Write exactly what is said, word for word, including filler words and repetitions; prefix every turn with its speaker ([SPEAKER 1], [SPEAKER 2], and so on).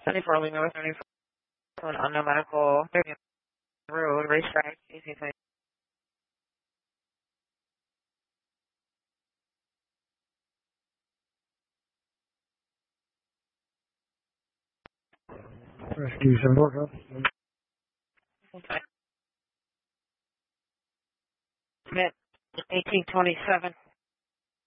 [SPEAKER 1] seventy-four Lima North, seventy-four on no medical road, racetrack, easy thing.
[SPEAKER 2] Rescue seven four.
[SPEAKER 1] Okay. Commit eighteen twenty-seven.